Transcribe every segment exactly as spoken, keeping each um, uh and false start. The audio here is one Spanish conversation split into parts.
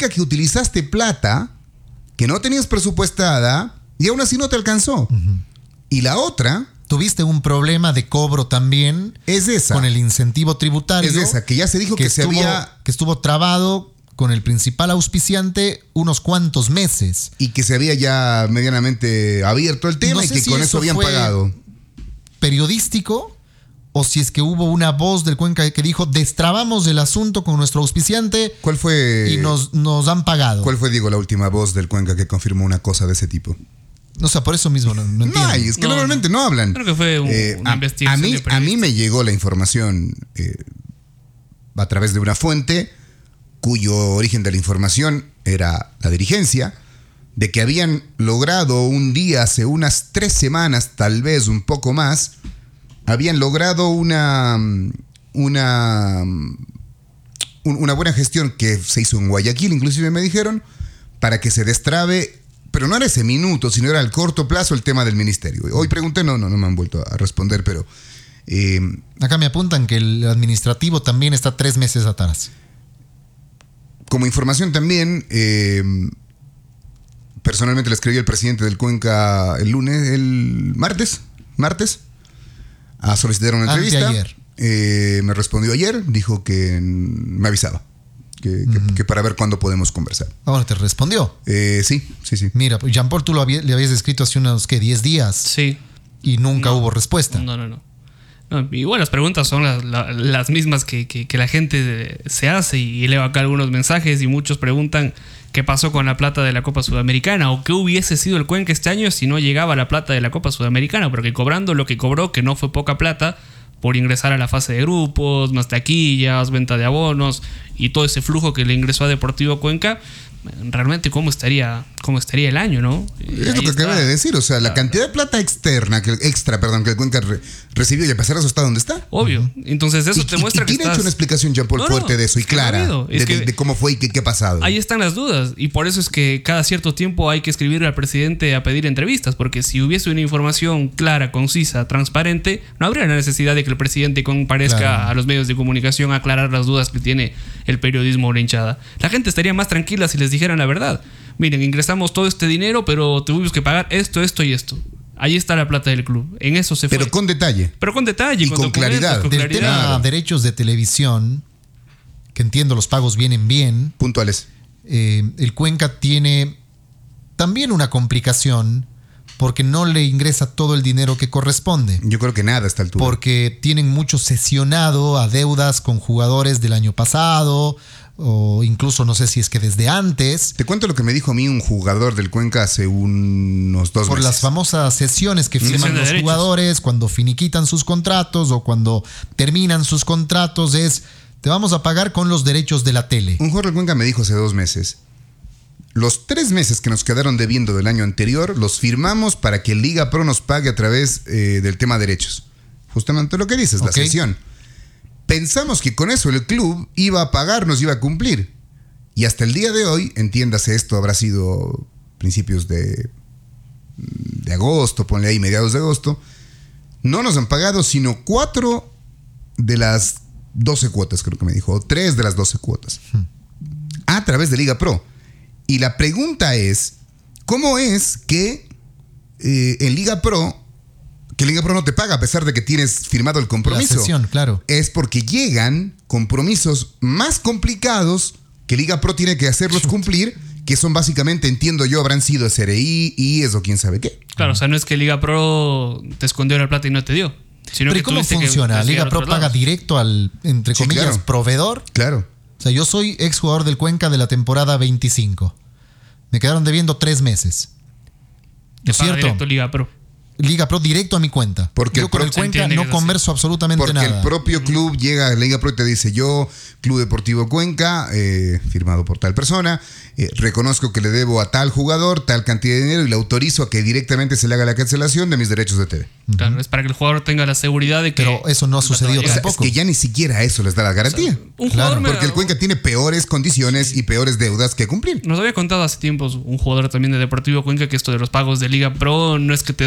significa que utilizaste plata que no tenías presupuestada y aún así no te alcanzó. Uh-huh. Y la otra... Tuviste un problema de cobro también. Es esa. Con el incentivo tributario. Es esa, que ya se dijo que, que se estuvo, había... Que estuvo trabado con el principal auspiciante unos cuantos meses. Y que se había ya medianamente abierto el tema no y que si con eso, eso habían pagado. Periodístico, o si es que hubo una voz del Cuenca que dijo, destrabamos el asunto con nuestro auspiciante. ¿Cuál fue? Y nos, nos han pagado. ¿Cuál fue, digo, la última voz del Cuenca que confirmó una cosa de ese tipo? O sea, por eso mismo no, no entiendo. No, es que no, normalmente no hablan. Creo que fue un, eh, una a, investigación. A mí, a mí me llegó la información eh, a través de una fuente cuyo origen de la información era la dirigencia, de que habían logrado un día, hace unas tres semanas, tal vez un poco más, habían logrado una, una, una buena gestión que se hizo en Guayaquil, inclusive me dijeron, para que se destrabe, pero no era ese minuto, sino era al corto plazo el tema del ministerio. Hoy pregunté, no, no, no me han vuelto a responder, pero... Eh, Acá me apuntan que el administrativo también está tres meses atrás. Como información también, eh, personalmente le escribí al presidente del Cuenca el lunes, el martes, martes, a solicitar una entrevista. Anteayer. Eh, me respondió ayer, dijo que me avisaba, que, uh-huh. que, que para ver cuándo podemos conversar. Ahora te respondió. Eh, sí, sí, sí. Mira, Jean-Paul, tú lo había, le habías escrito hace unos, ¿qué? diez días. Sí. Y nunca no, hubo respuesta. No, no, no. No, igual las preguntas son las, las, las mismas que, que, que la gente se hace, y leo acá algunos mensajes y muchos preguntan qué pasó con la plata de la Copa Sudamericana o qué hubiese sido el Cuenca este año si no llegaba la plata de la Copa Sudamericana, porque cobrando lo que cobró, que no fue poca plata, por ingresar a la fase de grupos, más taquillas, venta de abonos y todo ese flujo que le ingresó a Deportivo Cuenca, realmente cómo estaría cómo estaría el año, ¿no? Es Ahí lo que acabé de decir, o sea, la, la cantidad de plata externa, que extra, perdón, que el Cuenca re, recibió, y a pesar de eso está donde está. Obvio. Entonces eso y, te muestra y, y que tiene estás... hecho una explicación, Jean-Paul, no, fuerte no, de eso y clara, no de, de, de cómo fue y qué, qué ha pasado. Ahí están las dudas, y por eso es que cada cierto tiempo hay que escribirle al presidente a pedir entrevistas, porque si hubiese una información clara, concisa, transparente, no habría la necesidad de que el presidente comparezca claro. a los medios de comunicación a aclarar las dudas que tiene el periodismo o la hinchada. La gente estaría más tranquila si les dijeran la verdad. Miren, ingresamos todo este dinero, pero tuvimos que pagar esto, esto y esto. Ahí está la plata del club. En eso se fue. Pero con detalle. Pero con detalle. Y con, con claridad. Con Del claridad. Tema derechos de televisión, que entiendo los pagos vienen bien. Puntuales. Eh, el Cuenca tiene también una complicación porque no le ingresa todo el dinero que corresponde. Yo creo que nada a esta altura. Porque tienen mucho sesionado a deudas con jugadores del año pasado, o incluso no sé si es que desde antes. Te cuento lo que me dijo a mí un jugador del Cuenca hace unos dos Por meses. Por las famosas sesiones que firman los derechos. Jugadores cuando finiquitan sus contratos o cuando terminan sus contratos, es te vamos a pagar con los derechos de la tele. Un jugador del Cuenca me dijo hace dos meses: los tres meses que nos quedaron debiendo del año anterior los firmamos para que Liga Pro nos pague a través eh, del tema derechos. Justamente lo que dices, okay. La sesión. Pensamos que con eso el club iba a pagarnos, iba a cumplir. Y hasta el día de hoy, entiéndase, esto habrá sido principios de, de agosto, ponle ahí mediados de agosto, no nos han pagado sino cuatro de las doce cuotas, creo que me dijo, o tres de las doce cuotas, hmm. a través de Liga Pro. Y la pregunta es, ¿cómo es que eh, en Liga Pro, que Liga Pro no te paga a pesar de que tienes firmado el compromiso? La sesión, claro. Es porque llegan compromisos más complicados que Liga Pro tiene que hacerlos cumplir, que son básicamente, entiendo yo, habrán sido S R I, I E S o quién sabe qué. Claro, o sea, no es que Liga Pro te escondió la plata y no te dio. Sino Pero que ¿y cómo funciona? ¿Liga Pro paga lados? directo al, entre sí, comillas, claro. proveedor? Claro. O sea, yo soy exjugador del Cuenca de la temporada veinticinco. Me quedaron debiendo tres meses. ¿No es cierto? Directo Liga Pro. Liga Pro directo a mi cuenta. Porque yo con el Cuenca no converso absolutamente Porque nada. Porque el propio club llega a Liga Pro y te dice: yo, Club Deportivo Cuenca, eh, firmado por tal persona, eh, reconozco que le debo a tal jugador tal cantidad de dinero y le autorizo a que directamente se le haga la cancelación de mis derechos de T V. Claro, es para que el jugador tenga la seguridad de que... Pero eso no ha sucedido o sea, tampoco. Es que ya ni siquiera eso les da la garantía. O sea, un claro, me... porque el Cuenca tiene peores condiciones sí. y peores deudas que cumplir. Nos había contado hace tiempos un jugador también de Deportivo Cuenca que esto de los pagos de Liga Pro no es que te dan de golpe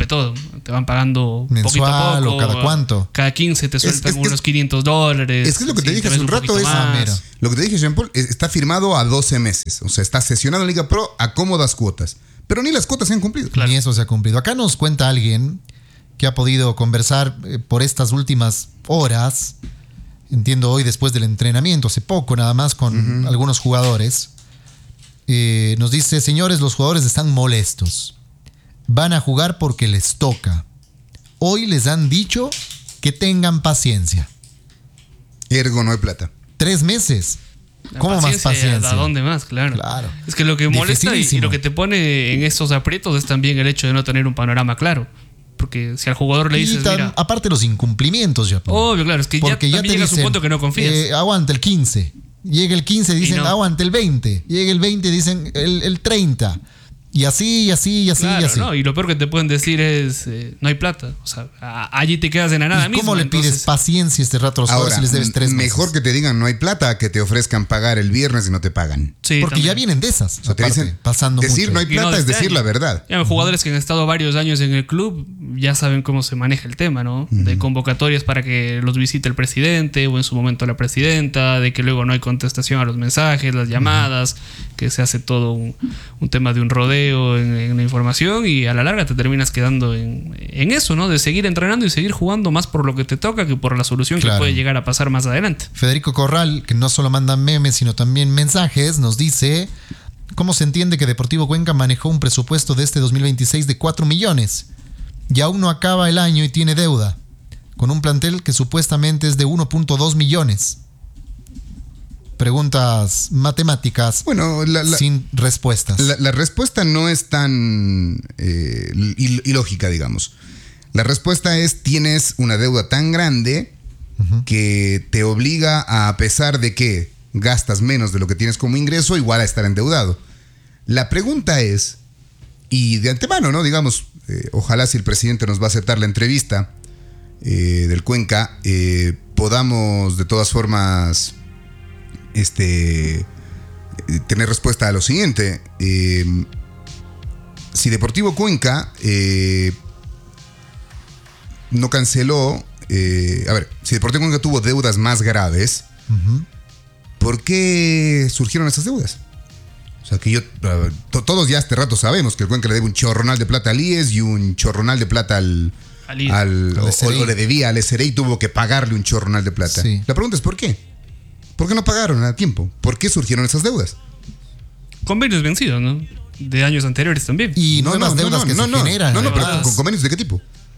golpe todo. Te van pagando mensual poquito a poco, o cada cuánto. Cada quince te sueltan es, es, unos quinientos dólares. Es que es lo que te sí, dije hace un rato. Es, ah, mira. Lo que te dije, Jean Paul, está firmado a doce meses. O sea, está sesionado en Liga Pro a cómodas cuotas. Pero ni las cuotas se han cumplido. Claro. Ni eso se ha cumplido. Acá nos cuenta alguien que ha podido conversar eh, por estas últimas horas, entiendo hoy después del entrenamiento, hace poco nada más, con uh-huh. algunos jugadores. Eh, nos dice, señores, los jugadores están molestos. Van a jugar porque les toca. Hoy les han dicho que tengan paciencia. Ergo no hay plata. Tres meses. La ¿Cómo paciencia, más paciencia? ¿A dónde más? Claro. claro. Es que lo que molesta y, y lo que te pone en estos aprietos es también el hecho de no tener un panorama claro. Porque si al jugador le dices, y tan, mira... Aparte los incumplimientos ya. Obvio, claro. Es que porque ya, ya te llegas dicen, a un punto que no confías. Eh, aguanta el quince. Llega el quince, dicen, no. aguanta el veinte. Llega el veinte, dicen el, el treinta. Y así, y así, y así, claro, y así. No, y lo peor que te pueden decir es, eh, no hay plata. O sea, a, allí te quedas en la nada ¿Y misma. ¿Cómo le entonces... pides paciencia este rato a los jugadores si les debes tres meses? Mejor que te digan no hay plata a que te ofrezcan pagar el viernes y no te pagan. Sí, porque también. Ya vienen de esas. O sea, te dicen, pasando decir mucho. No hay plata no, es decir año. La verdad. Ya, jugadores que han estado varios años en el club ya saben cómo se maneja el tema, ¿no? Uh-huh. De convocatorias para que los visite el presidente o en su momento la presidenta, de que luego no hay contestación a los mensajes, las llamadas, uh-huh. que se hace todo un, un tema de un rodeo en, en información y a la larga te terminas quedando en, en eso, ¿no? De seguir entrenando y seguir jugando más por lo que te toca que por la solución claro. que puede llegar a pasar más adelante. Federico Corral, que no solo manda memes, sino también mensajes, nos dice: ¿cómo se entiende que Deportivo Cuenca manejó un presupuesto de este dos mil veintiséis de cuatro millones y aún no acaba el año y tiene deuda, con un plantel que supuestamente es de uno punto dos millones? Preguntas matemáticas bueno, la, la, sin respuestas. La, la respuesta no es tan eh, ilógica, digamos. La respuesta es: tienes una deuda tan grande uh-huh. que te obliga a, a pesar de que gastas menos de lo que tienes como ingreso, igual a estar endeudado. La pregunta es, y de antemano, ¿no? Digamos, eh, ojalá si el presidente nos va a aceptar la entrevista eh, del Cuenca, eh, podamos de todas formas... Este, tener respuesta a lo siguiente. Eh, si Deportivo Cuenca eh, no canceló, eh, a ver, si Deportivo Cuenca tuvo deudas más graves, uh-huh. ¿por qué surgieron esas deudas? O sea, que yo, to, todos ya este rato sabemos que el Cuenca le debe un chorronal de plata al I E S y un chorronal de plata al, al, al o, o le debía al S R I y tuvo que pagarle un chorronal de plata. Sí. La pregunta es ¿por qué? ¿Por qué no pagaron a tiempo? ¿Por qué surgieron esas deudas? Convenios vencidos, ¿no? De años anteriores también. Y no, nuevas no, deudas no, no, que no, se no, generan. No, no, pero ¿con convenios de qué tipo?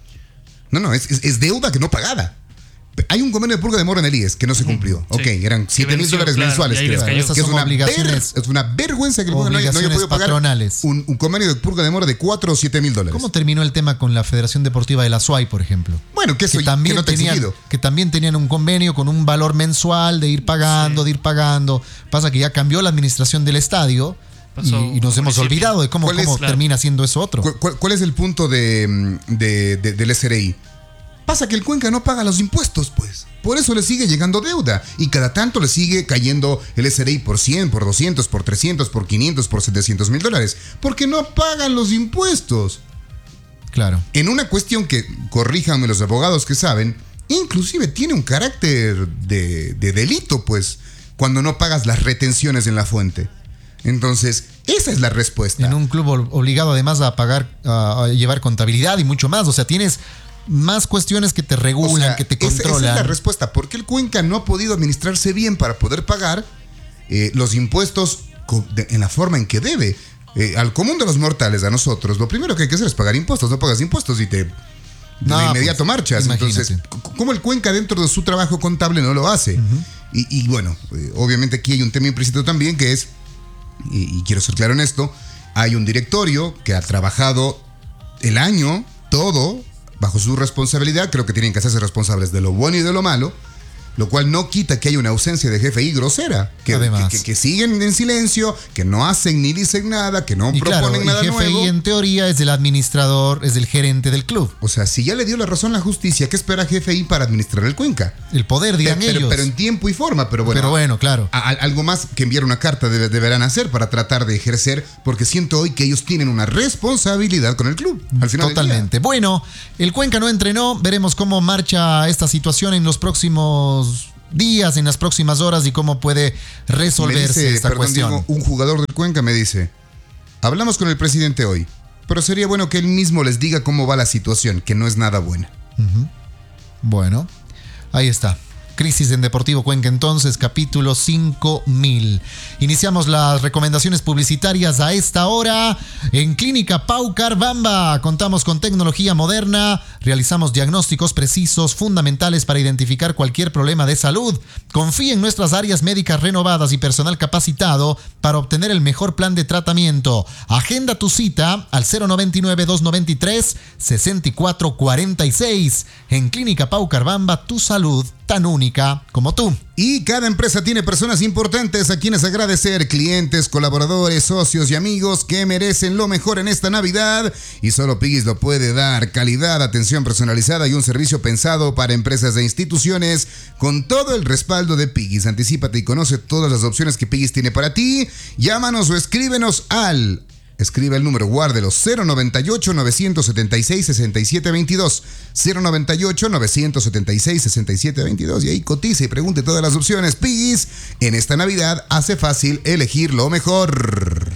No, no, es, es, es deuda que no pagada. Hay un convenio de purga de mora en el I E S que no se cumplió. Sí. Ok, eran siete mil dólares claro, mensuales. Creo, que es una, obligaciones, ver, es una vergüenza que el Cuenca no haya podido pagar un, un convenio de purga de mora de cuatro o siete mil dólares. ¿Cómo terminó el tema con la Federación Deportiva de la S U A Y, por ejemplo? Bueno, que eso que también, que no te tenían, que también tenían un convenio con un valor mensual de ir pagando, sí. de ir pagando. Pasa que ya cambió la administración del estadio y, y nos hemos olvidado de cómo, cómo es, termina siendo eso otro. ¿Cuál, cuál, cuál es el punto de, de, de, del S R I? Pasa que el Cuenca no paga los impuestos, pues. Por eso le sigue llegando deuda. Y cada tanto le sigue cayendo el S R I por cien, por doscientos, por trescientos, por quinientos, por setecientos mil dólares. Porque no pagan los impuestos. Claro. En una cuestión que, corríjanme los abogados que saben, inclusive tiene un carácter de, de delito, pues, cuando no pagas las retenciones en la fuente. Entonces, esa es la respuesta. En un club obligado además a pagar, a llevar contabilidad y mucho más. O sea, tienes... más cuestiones que te regulan, o sea, que te controlan. Esa es la respuesta. ¿Por qué el Cuenca no ha podido administrarse bien para poder pagar eh, los impuestos en la forma en que debe? Eh, al común de los mortales, a nosotros, lo primero que hay que hacer es pagar impuestos. No pagas impuestos y te de no, inmediato pues, marchas. Imagínate. Entonces, ¿cómo el Cuenca dentro de su trabajo contable no lo hace? Uh-huh. Y, y bueno, eh, obviamente aquí hay un tema implícito también que es, y, y quiero ser claro en esto, hay un directorio que ha trabajado el año todo bajo su responsabilidad. Creo que tienen que hacerse responsables de lo bueno y de lo malo, Lo cual no quita que haya una ausencia de G F I grosera. Que, Además. que, que, que siguen en silencio, que no hacen ni dicen nada, que no y proponen claro, nada el G F I nuevo. en teoría es el administrador, es el gerente del club. O sea, si ya le dio la razón la justicia, ¿qué espera G F I para administrar el Cuenca? El poder, dirán pero, ellos. Pero, pero en tiempo y forma. Pero bueno, pero bueno claro. A, a, algo más que enviar una carta de, deberán hacer para tratar de ejercer, porque siento hoy que ellos tienen una responsabilidad con el club. Al final Totalmente. Bueno, el Cuenca no entrenó. Veremos cómo marcha esta situación en los próximos días, en las próximas horas y cómo puede resolverse me dice, esta perdón, cuestión. Diego, un jugador del Cuenca me dice: hablamos con el presidente hoy, pero sería bueno que él mismo les diga cómo va la situación, que no es nada buena. Uh-huh. Bueno, ahí está. Crisis en Deportivo Cuenca entonces, capítulo cinco mil. Iniciamos las recomendaciones publicitarias a esta hora. En Clínica Pau Carbamba contamos con tecnología moderna, realizamos diagnósticos precisos, fundamentales para identificar cualquier problema de salud. Confía en nuestras áreas médicas renovadas y personal capacitado para obtener el mejor plan de tratamiento. Agenda tu cita al cero noventa y nueve, doscientos noventa y tres, sesenta y cuatro cuarenta y seis. En Clínica Pau Carbamba, tu salud tan única como tú. Y cada empresa tiene personas importantes a quienes agradecer, clientes, colaboradores, socios y amigos que merecen lo mejor en esta Navidad, y solo Piggy's lo puede dar: calidad, atención personalizada y un servicio pensado para empresas e instituciones con todo el respaldo de Piggy's. Anticípate y conoce todas las opciones que Piggy's tiene para ti. Llámanos o escríbenos al... Escribe el número, guárdelo, cero noventa y ocho, novecientos setenta y seis, sesenta y siete veintidós. cero noventa y ocho, novecientos setenta y seis, sesenta y siete veintidós. Y ahí cotice y pregunte todas las opciones. Piggy's, en esta Navidad hace fácil elegir lo mejor.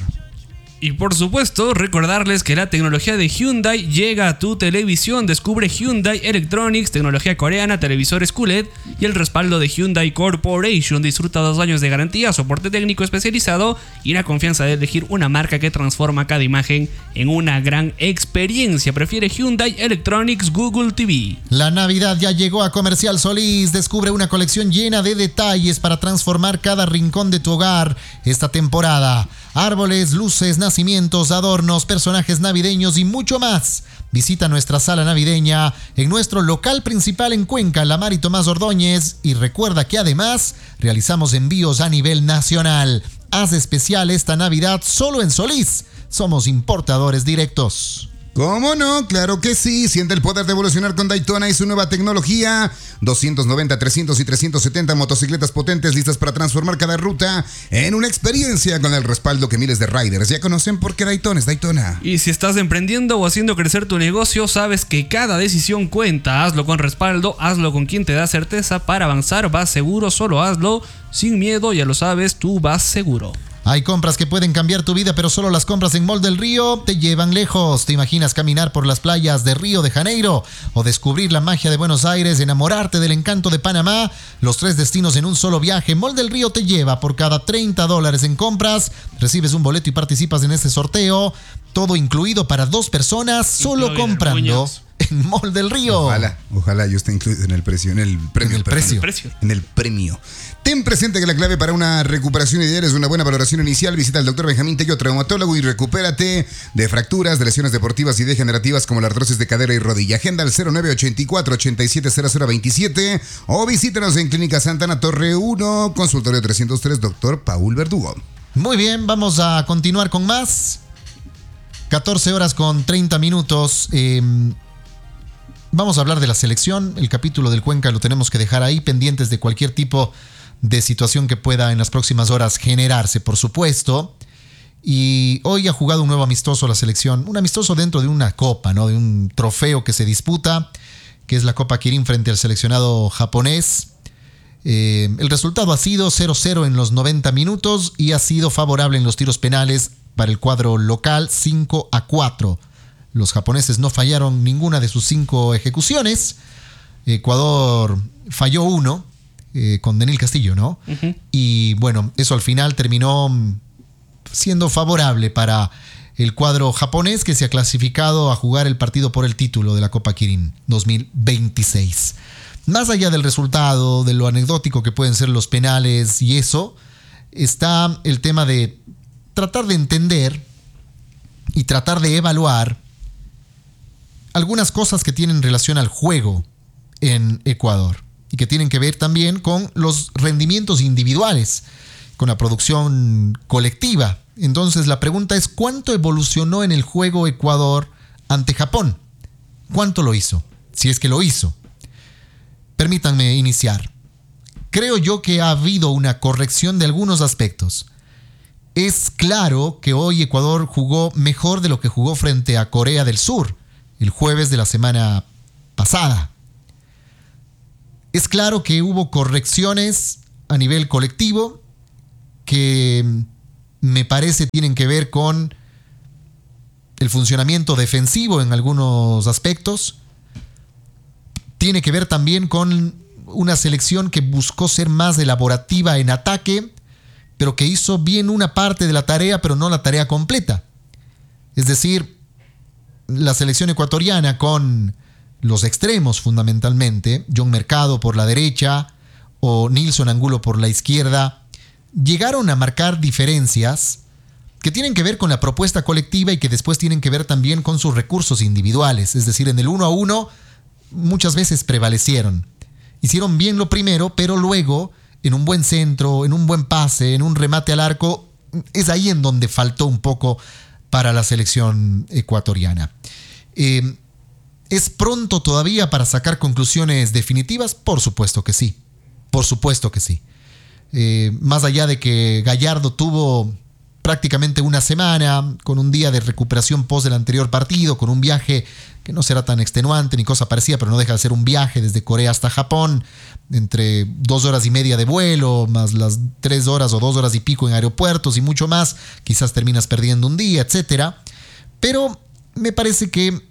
Y por supuesto, recordarles que la tecnología de Hyundai llega a tu televisión. Descubre Hyundai Electronics, tecnología coreana, televisores Q L E D y el respaldo de Hyundai Corporation. Disfruta dos años de garantía, soporte técnico especializado y la confianza de elegir una marca que transforma cada imagen en una gran experiencia. Prefiere Hyundai Electronics Google T V. La Navidad ya llegó a Comercial Solís. Descubre una colección llena de detalles para transformar cada rincón de tu hogar esta temporada. Árboles, luces, nacimientos, adornos, personajes navideños y mucho más. Visita nuestra sala navideña en nuestro local principal en Cuenca, La Mar y Tomás Ordóñez, y recuerda que además realizamos envíos a nivel nacional. Haz especial esta Navidad solo en Solís. Somos importadores directos. ¿Cómo no? Claro que sí. Siente el poder de evolucionar con Daytona y su nueva tecnología. doscientos noventa, trescientos y trescientos setenta motocicletas potentes listas para transformar cada ruta en una experiencia con el respaldo que miles de riders ya conocen, porque Daytona es Daytona. Y si estás emprendiendo o haciendo crecer tu negocio, sabes que cada decisión cuenta. Hazlo con respaldo, hazlo con quien te da certeza. Para avanzar, vas seguro, solo hazlo sin miedo. Ya lo sabes, tú vas seguro. Hay compras que pueden cambiar tu vida, pero solo las compras en Mall del Río te llevan lejos. ¿Te imaginas caminar por las playas de Río de Janeiro o descubrir la magia de Buenos Aires, enamorarte del encanto de Panamá? Los tres destinos en un solo viaje. Mall del Río te lleva. Por cada treinta dólares en compras, recibes un boleto y participas en este sorteo. Todo incluido para dos personas, solo Incluido comprando puños. en Mall del Río. Ojalá, ojalá yo esté incluido en el precio, en el premio. En el perdón. precio. Precio. En el premio. Ten presente que la clave para una recuperación ideal es una buena valoración inicial. Visita al doctor Benjamín Tello, traumatólogo, y recupérate de fracturas, de lesiones deportivas y degenerativas como la artrosis de cadera y rodilla. Agenda al cero nueve ochenta y cuatro, ochenta y siete cero cero veintisiete o visítanos en Clínica Santana Torre uno, consultorio trescientos tres, doctor Paul Verdugo. Muy bien, vamos a continuar con más. catorce horas con treinta minutos. Eh, vamos a hablar de la selección. El capítulo del Cuenca lo tenemos que dejar ahí, pendientes de cualquier tipo de situación que pueda en las próximas horas generarse, por supuesto. Y hoy ha jugado un nuevo amistoso la selección. Un amistoso dentro de una copa, ¿no? De un trofeo que se disputa, que es la Copa Kirin frente al seleccionado japonés. Eh, el resultado ha sido cero cero en los noventa minutos y ha sido favorable en los tiros penales para el cuadro local, cinco a cuatro. Los japoneses no fallaron ninguna de sus cinco ejecuciones. Ecuador falló uno, eh, con Denil Castillo, ¿no? Uh-huh. Y bueno, eso al final terminó siendo favorable para el cuadro japonés, que se ha clasificado a jugar el partido por el título de la Copa Kirin dos mil veintiséis. Más allá del resultado, de lo anecdótico que pueden ser los penales y eso, está el tema de tratar de entender y tratar de evaluar algunas cosas que tienen relación al juego en Ecuador. y que tienen que ver también con los rendimientos individuales, con la producción colectiva. Entonces la pregunta es, ¿cuánto evolucionó en el juego Ecuador ante Japón? ¿Cuánto lo hizo? Si es que lo hizo. Permítanme iniciar. Creo yo que ha habido una corrección de algunos aspectos. Es claro que hoy Ecuador jugó mejor de lo que jugó frente a Corea del Sur, el jueves de la semana pasada. Es claro que hubo correcciones a nivel colectivo que me parece tienen que ver con el funcionamiento defensivo en algunos aspectos. Tiene que ver también con una selección que buscó ser más elaborativa en ataque, pero que hizo bien una parte de la tarea, pero no la tarea completa. Es decir, la selección ecuatoriana con los extremos fundamentalmente, John Mercado por la derecha o Nilson Angulo por la izquierda, llegaron a marcar diferencias que tienen que ver con la propuesta colectiva y que después tienen que ver también con sus recursos individuales. Es decir, en el uno a uno muchas veces prevalecieron. Hicieron bien lo primero, pero luego en un buen centro, en un buen pase, en un remate al arco, es ahí en donde faltó un poco para la selección ecuatoriana. Eh, ¿Es pronto todavía para sacar conclusiones definitivas? Por supuesto que sí, por supuesto que sí. Eh, más allá de que Gallardo tuvo prácticamente una semana con un día de recuperación post del anterior partido, con un viaje que no será tan extenuante ni cosa parecida, pero no deja de ser un viaje desde Corea hasta Japón, entre dos horas y media de vuelo, más las tres horas o dos horas y pico en aeropuertos y mucho más, quizás terminas perdiendo un día, etcétera. Pero me parece que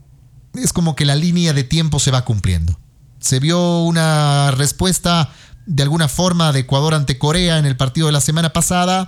es como que la línea de tiempo se va cumpliendo. Se vio una respuesta de alguna forma de Ecuador ante Corea en el partido de la semana pasada,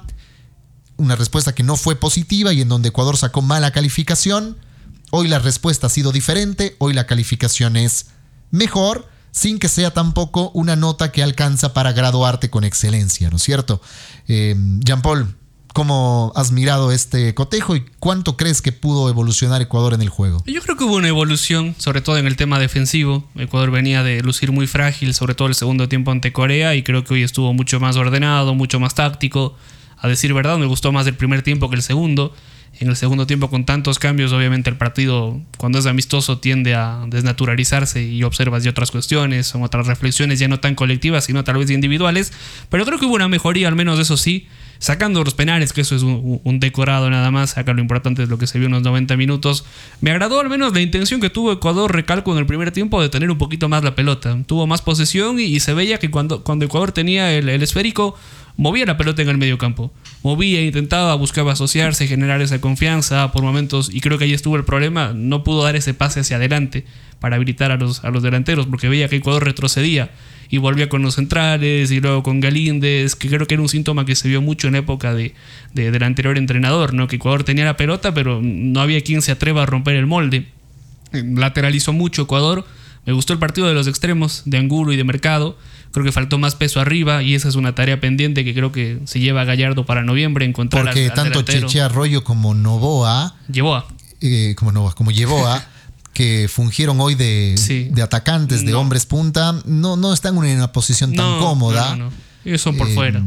una respuesta que no fue positiva y en donde Ecuador sacó mala calificación. Hoy la respuesta ha sido diferente, hoy la calificación es mejor, sin que sea tampoco una nota que alcanza para graduarte con excelencia, ¿no es cierto? Eh, Jean-Paul, ¿cómo has mirado este cotejo y cuánto crees que pudo evolucionar Ecuador en el juego? Yo creo que hubo una evolución, sobre todo en el tema defensivo. Ecuador venía de lucir muy frágil, sobre todo el segundo tiempo ante Corea, y creo que hoy estuvo mucho más ordenado, mucho más táctico. A decir verdad, me gustó más el primer tiempo que el segundo. En el segundo tiempo, con tantos cambios, obviamente el partido, cuando es amistoso, tiende a desnaturalizarse y observas ya otras cuestiones, son otras reflexiones ya no tan colectivas, sino tal vez individuales. Pero creo que hubo una mejoría, al menos eso sí, sacando los penales, que eso es un, un decorado nada más. Acá lo importante es lo que se vio en los noventa minutos. Me agradó al menos la intención que tuvo Ecuador, recalco, en el primer tiempo, de tener un poquito más la pelota. Tuvo más posesión y, y se veía que cuando, cuando Ecuador tenía el, el esférico, movía la pelota en el medio campo. Movía, intentaba, buscaba asociarse, generar esa confianza por momentos, y creo que ahí estuvo el problema. No pudo dar ese pase hacia adelante para habilitar a los, a los delanteros, porque veía que Ecuador retrocedía y volvía con los centrales y luego con Galíndez, que creo que era un síntoma que se vio mucho en época de, de, del anterior entrenador, ¿no? Que Ecuador tenía la pelota, pero no había quien se atreva a romper el molde. Lateralizó mucho Ecuador. Me gustó el partido de los extremos, de Angulo y de Mercado. Creo que faltó más peso arriba y esa es una tarea pendiente que creo que se lleva a Gallardo para noviembre, encontrar Porque al, al tanto delantero. Cheche Arroyo como Novoa, Llevó eh, como Novoa, como Yeboa, que fungieron hoy de, Sí. de atacantes, de No. hombres punta, no, no están en una posición tan no, cómoda. No, no, no. Ellos son por Eh, fuera.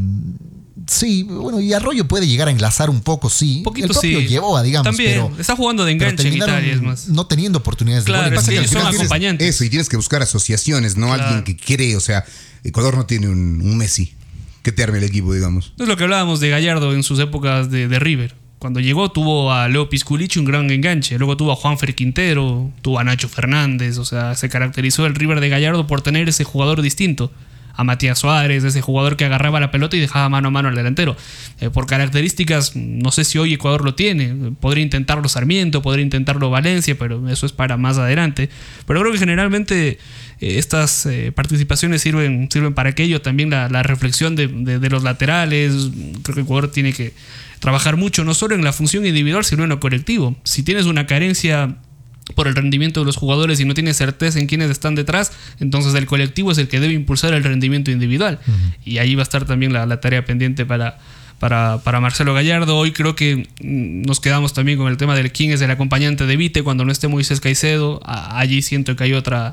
Sí, bueno, y Arroyo puede llegar a enlazar un poco, sí. Un poquito el propio sí. Yeboa, digamos. También pero, está jugando de pero enganche en terminaron Italia, es más. no teniendo oportunidades Claro, de gol. es Pasa que que al son final tienes- acompañantes. Eso, y tienes que buscar asociaciones, no Claro. alguien que cree, o sea, Ecuador no tiene un, un Messi que te arme el equipo, digamos. Es lo que hablábamos de Gallardo en sus épocas de, de River. Cuando llegó tuvo a Leo Pisculichi, un gran enganche. Luego tuvo a Juanfer Quintero, tuvo a Nacho Fernández. O sea, se caracterizó el River de Gallardo por tener ese jugador distinto. A Matías Suárez, ese jugador que agarraba la pelota y dejaba mano a mano al delantero. Eh, por características, no sé si hoy Ecuador lo tiene. Podría intentarlo Sarmiento, podría intentarlo Valencia, pero eso es para más adelante. Pero creo que generalmente eh, estas eh, participaciones sirven, sirven para aquello. También la, la reflexión de, de, de los laterales. Creo que Ecuador tiene que trabajar mucho, no solo en la función individual, sino en lo colectivo. Si tienes una carencia por el rendimiento de los jugadores y no tienes certeza en quiénes están detrás, entonces el colectivo es el que debe impulsar el rendimiento individual. Uh-huh. Y ahí va a estar también la, la tarea pendiente para, para, para Marcelo Gallardo. Hoy creo que nos quedamos también con el tema de quién es el acompañante de Vite cuando no esté Moisés Caicedo. Allí siento que hay otra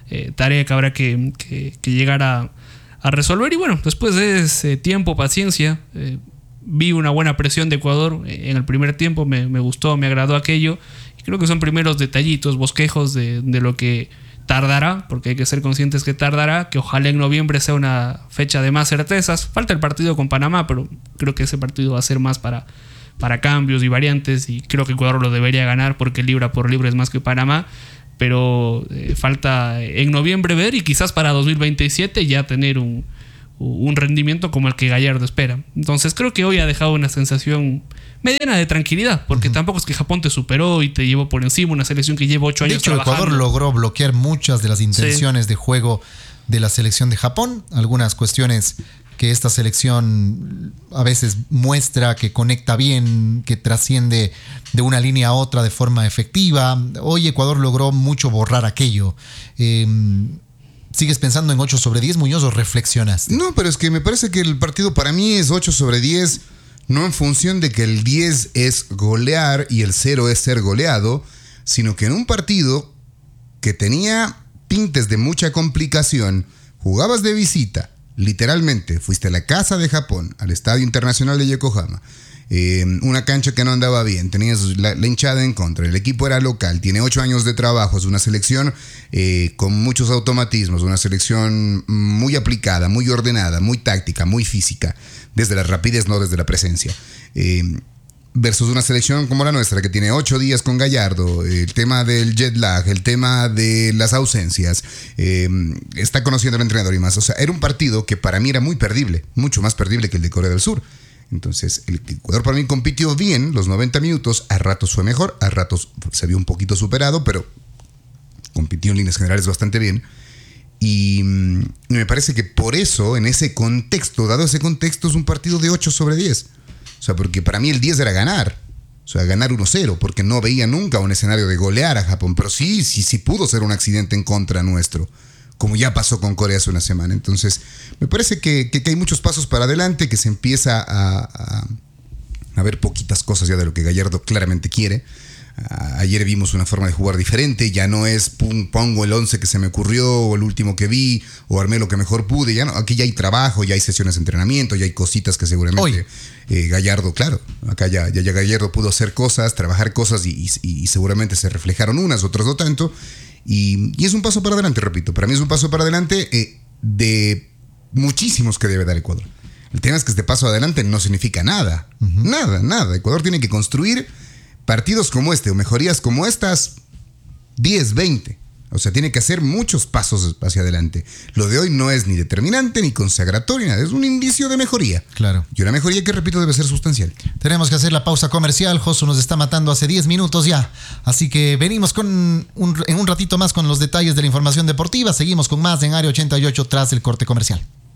eh, tarea que habrá que, que, que llegar a, a resolver. Y bueno, después de ese tiempo, paciencia, eh, vi una buena presión de Ecuador en el primer tiempo, me, me gustó, me agradó aquello. Y creo que son primeros detallitos, bosquejos de, de lo que tardará, porque hay que ser conscientes que tardará, que ojalá en noviembre sea una fecha de más certezas. Falta el partido con Panamá, pero creo que ese partido va a ser más para, para cambios y variantes, y creo que Ecuador lo debería ganar porque libra por libra es más que Panamá, pero eh, falta en noviembre ver, y quizás para dos mil veintisiete ya tener un, un rendimiento como el que Gallardo espera. Entonces creo que hoy ha dejado una sensación mediana de tranquilidad, porque uh-huh. tampoco es que Japón te superó y te llevó por encima, una selección que lleva ocho años de hecho, trabajando. Ecuador logró bloquear muchas de las intenciones sí. de juego de la selección de Japón, algunas cuestiones que esta selección a veces muestra que conecta bien, que trasciende de una línea a otra de forma efectiva. Hoy Ecuador logró mucho borrar aquello. Eh, ¿Sigues pensando en ocho sobre diez, Muñoz, o reflexionaste? No, pero es que me parece que el partido para mí es ocho sobre diez, no en función de que el diez es golear y el cero es ser goleado, sino que en un partido que tenía tintes de mucha complicación, jugabas de visita, literalmente, fuiste a la casa de Japón, al Estadio Internacional de Yokohama, eh, una cancha que no andaba bien, tenías la, la hinchada en contra, el equipo era local, tiene ocho años de trabajo, es una selección eh, con muchos automatismos, una selección muy aplicada, muy ordenada, muy táctica, muy física, desde la rapidez, no desde la presencia. Eh, versus una selección como la nuestra, que tiene ocho días con Gallardo, el tema del jet lag, el tema de las ausencias, eh, está conociendo al entrenador y más. O sea, era un partido que para mí era muy perdible, mucho más perdible que el de Corea del Sur. Entonces, el Ecuador para mí compitió bien los noventa minutos, a ratos fue mejor, a ratos se vio un poquito superado, pero compitió en líneas generales bastante bien. Y me parece que por eso, en ese contexto, dado ese contexto, es un partido de ocho sobre diez. O sea, porque para mí el diez era ganar. O sea, ganar uno cero, porque no veía nunca un escenario de golear a Japón. Pero sí, sí, sí pudo ser un accidente en contra nuestro, como ya pasó con Corea hace una semana. Entonces, me parece que, que, que hay muchos pasos para adelante, que se empieza a, a, a ver poquitas cosas ya de lo que Gallardo claramente quiere. Ayer vimos una forma de jugar diferente, ya no es pum, pongo el once que se me ocurrió o el último que vi o armé lo que mejor pude, ya no, aquí ya hay trabajo, ya hay sesiones de entrenamiento, ya hay cositas que seguramente eh, Gallardo, claro, acá ya, ya, ya Gallardo pudo hacer cosas, trabajar cosas y, y, y seguramente se reflejaron unas, otras no tanto, y, y es un paso para adelante, repito, para mí es un paso para adelante eh, de muchísimos que debe dar Ecuador. El tema es que este paso adelante no significa nada, uh-huh. nada, nada. Ecuador tiene que construir partidos como este o mejorías como estas, diez, veinte. O sea, tiene que hacer muchos pasos hacia adelante. Lo de hoy no es ni determinante ni consagratorio, nada. Es un indicio de mejoría. Claro. Y una mejoría que, repito, debe ser sustancial. Tenemos que hacer la pausa comercial. Josu nos está matando hace diez minutos ya. Así que venimos con un, en un ratito más con los detalles de la información deportiva. Seguimos con más en Área ochenta y ocho tras el corte comercial.